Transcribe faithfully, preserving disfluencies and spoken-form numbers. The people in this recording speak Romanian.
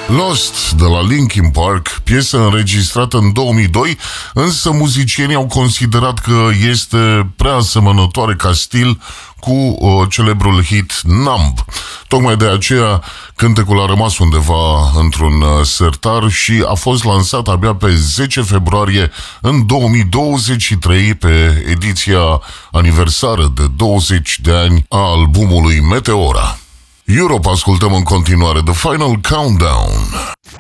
Lost de la Linkin Park, piesă înregistrată în două mii doi, însă muzicienii au considerat că este prea asemănătoare ca stil cu uh, celebrul hit Numb. Tocmai de aceea cântecul a rămas undeva într-un uh, sertar și a fost lansat abia pe zece februarie în două mii douăzeci și trei pe ediția aniversară de douăzeci de ani a albumului Meteora. Europa, ascultăm în continuare The Final Countdown.